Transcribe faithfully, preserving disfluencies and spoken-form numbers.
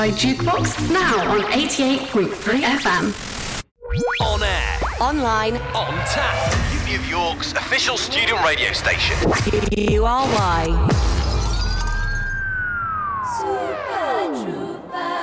Jukebox, now on eighty-eight point three F M. On air. Online. On tap. Uni of York's official student radio station. U R Y.